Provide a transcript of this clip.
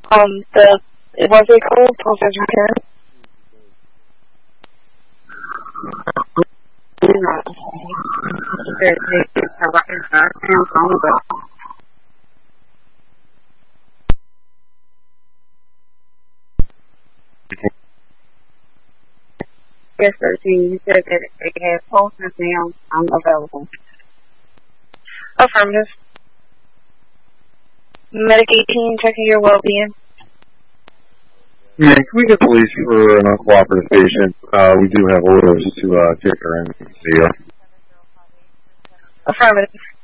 Was it called Process Return? Yes, sir. You said that it has posters now. I'm available. Affirmative. Medic 18, checking your well-being. Yeah, can we get police for an uncooperative patient? We do have orders to take her in here. Affirmative.